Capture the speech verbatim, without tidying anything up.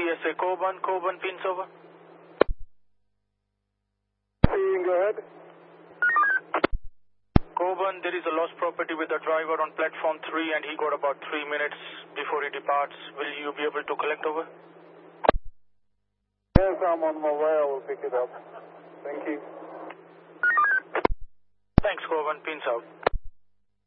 S A Coburn, Coburn, pins over. Seeing, go ahead. Coburn, there is a lost property with the driver on platform three and he got about three minutes before he departs. Will you be able to collect over? Yes, I'm on my way. I will pick it up. Thank you. Thanks, Coburn. Pins out.